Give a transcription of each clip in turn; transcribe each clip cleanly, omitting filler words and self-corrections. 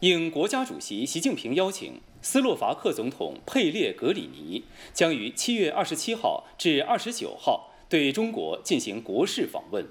应国家主席习近平邀请，斯洛伐克总统佩列格里尼将于7月27号至29号对中国进行国事访问。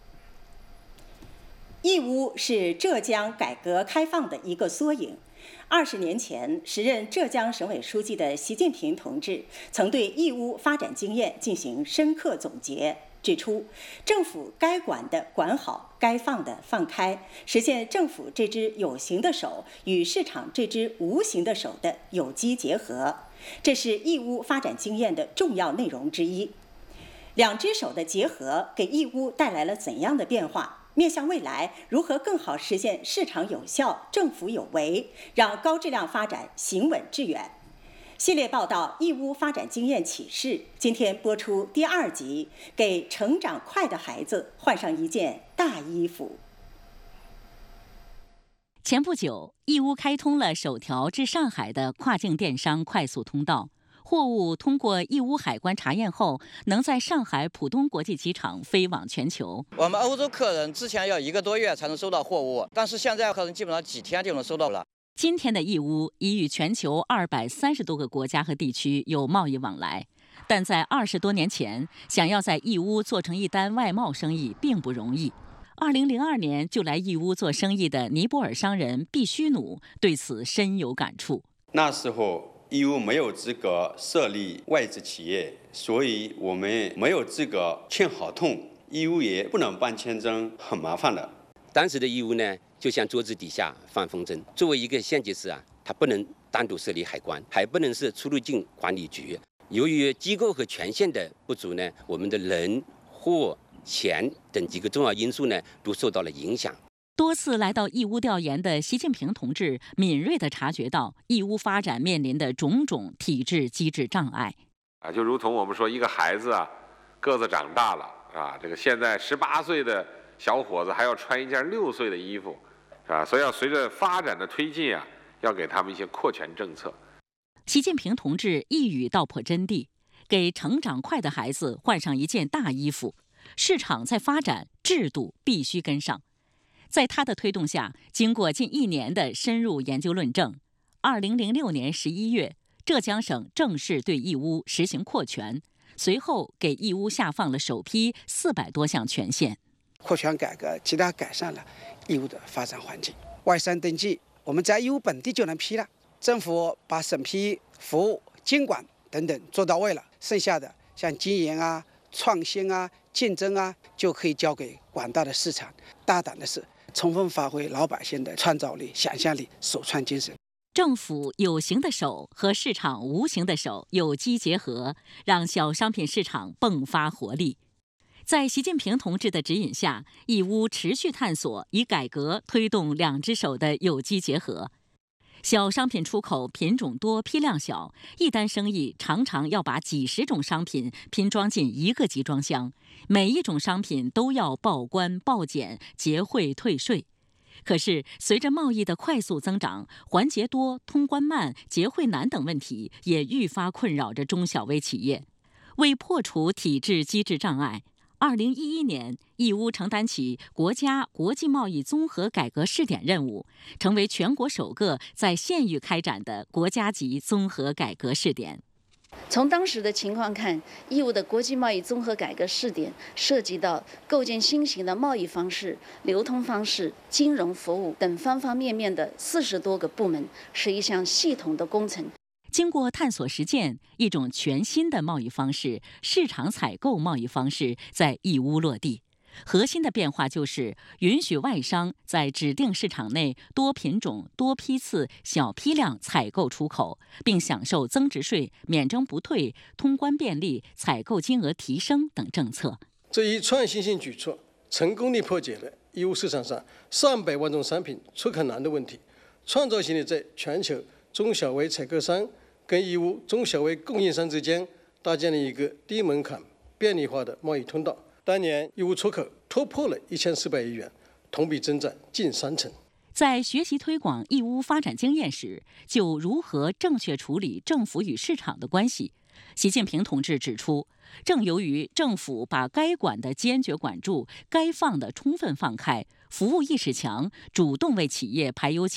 义乌是浙江改革开放的一个缩影。20年前，时任浙江省委书记的习近平同志曾对义乌发展经验进行深刻总结，指出，政府该管的管好，该放的放开，实现政府这只有形的手与市场这只无形的手的有机结合，这是义乌发展经验的重要内容之一。两只手的结合给义乌带来了怎样的变化？面向未来，如何更好实现市场有效、政府有为，让高质量发展行稳致远？系列报道《义乌发展经验启示》今天播出第2集，给成长快的孩子换上一件大衣服。 前不久，义乌开通了首条至上海的跨境电商快速通道。货物通过义乌海关查验后，能在上海浦东国际机场飞往全球。 我们欧洲客人之前要1个多月才能收到货物，但是现在客人基本上几天就能收到了。 今天的义乌已与全球230多个国家和地区有贸易往来，但在20多年前，想要在义乌做成一单外贸生意并不容易。2002年就来义乌做生意的尼泊尔商人毕须努对此深有感触。 那时候义乌没有资格设立外资企业，所以我们没有资格签合同，义乌也不能办签证，很麻烦的。 当时的义乌呢，就像桌子底下放风筝。作为一个县级市啊，它不能单独设立海关，还不能是出入境管理局。由于机构和权限的不足呢，我们的人、货、钱等几个重要因素呢，都受到了影响。 多次来到义乌调研的习近平同志敏锐地察觉到义乌发展面临的种种体制机制障碍。 就如同我们说，一个孩子啊，个子长大了啊，这个现在18岁的小伙子还要穿一件6岁的衣服，啊，所以要随着发展的推进啊，要给他们一些扩权政策。 习近平同志一语道破真谛，给成长快的孩子换上一件大衣服。市场在发展，制度必须跟上。在他的推动下，经过近1年的深入研究论证，2006年11月，浙江省正式对义乌实行扩权，随后给义乌下放了首批400多项权限。 扩权改革极大改善了义乌的发展环境。外商登记我们在义乌本地就能批了，政府把审批、服务、监管等等做到位了，剩下的像经营啊、创新啊、竞争啊，就可以交给广大的市场。大胆的是，充分发挥老百姓的创造力、想象力、首创精神。 政府有形的手和市场无形的手有机结合，让小商品市场迸发活力。在习近平同志的指引下，义乌持续探索以改革推动两只手的有机结合。小商品出口品种多、批量小，一单生意常常要把几十种商品拼装进一个集装箱，每一种商品都要报关、报检、结汇、退税。可是，随着贸易的快速增长，环节多、通关慢、结汇难等问题也愈发困扰着中小微企业。为破除体制机制障碍，2011年，义乌承担起国家国际贸易综合改革试点任务，成为全国首个在县域开展的国家级综合改革试点。 从当时的情况看，义乌的国际贸易综合改革试点涉及到构建新型的贸易方式、流通方式、金融服务等方方面面的40多个部门，是一项系统的工程。 经过探索实践，一种全新的贸易方式——市场采购贸易方式在义乌落地。核心的变化就是允许外商在指定市场内多品种、多批次、小批量采购出口，并享受增值税、免征不退、通关便利、采购金额提升等政策。 这一创新性举措，成功地破解了义乌市场上上百万种商品出口难的问题，创造性地在全球中小微采购商跟义乌中小微供应商之间搭建了一个低门槛、便利化的贸易通道。当年义乌出口突破了1400亿元，同比增长近30%。 在学习推广义乌发展经验时，就如何正确处理政府与市场的关系，习近平同志指出，正由于政府把该管的坚决管住，该放的充分放开，服务意识强，主动为企业排忧解